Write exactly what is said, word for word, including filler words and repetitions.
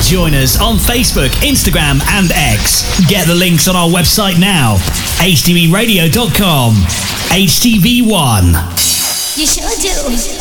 Join us on Facebook, Instagram and X. Get the links on our website now, h t v radio dot com. H T V one. You sure do.